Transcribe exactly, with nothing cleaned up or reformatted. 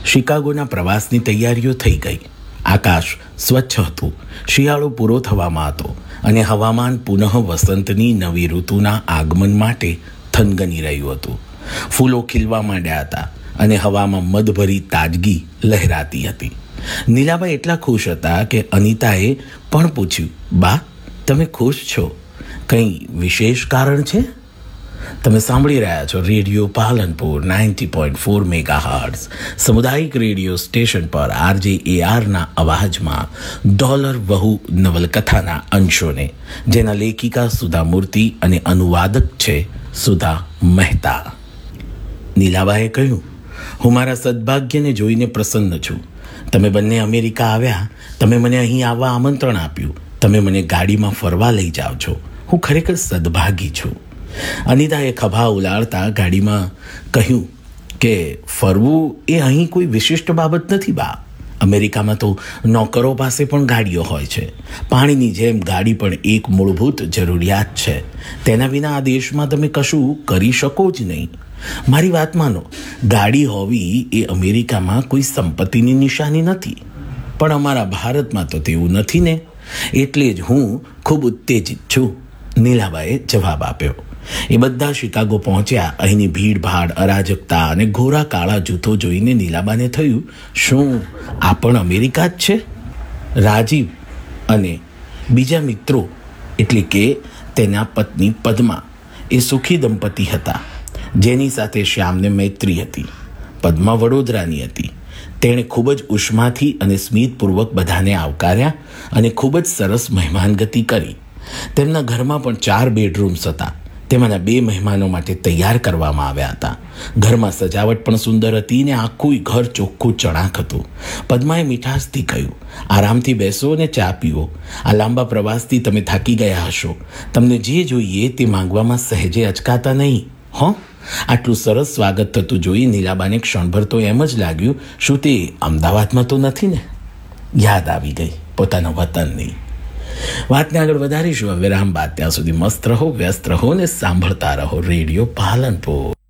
શિકાગોના પ્રવાસની તૈયારીઓ થઈ ગઈ. આકાશ સ્વચ્છ હતું, શિયાળો પૂરો થવામાં હતો અને હવામાન પુનઃ વસંતની નવી ઋતુના આગમન માટે થનગની રહ્યું હતું. ફૂલો ખીલવા માંડ્યા હતા અને હવામાં મદભરી તાજગી લહેરાતી હતી. નીલાબાઈ એટલા ખુશ હતા કે અનિતાએ પણ પૂછ્યું, બા, તમે ખુશ છો? કંઈ વિશેષ કારણ છે? તમે સાંભળી રહ્યા છો radio Palanpur ninety point four mega hertz સામુદાયિક રેડિયો સ્ટેશન પર આરજે એ આરના અવાજમાં ડોલર વહુ નવલકથાના અંશોને, જેના લેખિકા સુધા મૂર્તિ અને અનુવાદક છે સુધા મહેતા. નીલાબાએ કહ્યું, હું મારા સદભાગ્યને જોઈને પ્રસન્ન છું. તમે બંને અમેરિકા આવ્યા, તમે મને અહીં આવવા આમંત્રણ આપ્યું, તમે મને ગાડીમાં ફરવા લઈ જાઓ છો. હું ખરેખર સદભાગી છું. અનિતાએ ખભા ઉલાળતા ગાડીમાં કહ્યું કે ફરવું એ અહીં કોઈ વિશિષ્ટ બાબત નથી બા. અમેરિકામાં તો નોકરો પાસે પણ ગાડીઓ હોય છે. પાણીની જેમ ગાડી પણ એક મૂળભૂત જરૂરિયાત છે. તેના વિના આ દેશમાં તમે કશું કરી શકો જ નહીં. મારી વાત માનો, ગાડી હોવી એ અમેરિકામાં કોઈ સંપત્તિની નિશાની નથી, પણ અમારા ભારતમાં તો તેવું નથી ને. એટલે જ હું ખૂબ ઉત્તેજિત છું, નીલાબાએ જવાબ આપ્યો. એ બધા શિકાગો પહોંચ્યા. અહીંની ભીડભાડ, અરાજકતા અને ઘોરા કાળા જૂથો જોઈને નીલાબાને થયું, શું આ પણ અમેરિકા જ છે? રાજીવ અને બીજા મિત્રો એટલે કે તેના પત્ની પદ્મા એ સુખી દંપતી હતા, જેની સાથે શ્યામને મૈત્રી હતી. પદ્મા વડોદરાની હતી. તેણે ખૂબ જ ઉષ્માથી અને સ્મિતપૂર્વક બધાને આવકાર્યા અને ખૂબ જ સરસ મહેમાનગતિ કરી. તેમના ઘરમાં પણ ચાર બેડરૂમ્સ હતા. તેમાંના બે મહેમાનો માટે તૈયાર કરવામાં આવ્યા હતા. ઘરમાં સજાવટ પણ સુંદર હતી ને આખું ઘર ચોખ્ખું ચણાક હતું. પદ્માએ મીઠાશથી કહ્યું, આરામથી બેસો અને ચા પીવો. આ લાંબા પ્રવાસથી તમે થાકી ગયા હશો. તમને જે જોઈએ તે માંગવામાં સહેજે અચકાતા નહીં હો. આટલું સરસ સ્વાગત થતું જોઈ નીલાબાને ક્ષણભર તો એમ જ લાગ્યું, શું તે અમદાવાદમાં તો નથી ને? યાદ આવી ગઈ પોતાના વતનની. વાતને આગળ વધારીશું વિરામ બાદ. ત્યાં સુધી મસ્ત રહો, વ્યસ્ત રહો ને સાંભળતા રહો રેડિયો પાલનપુર.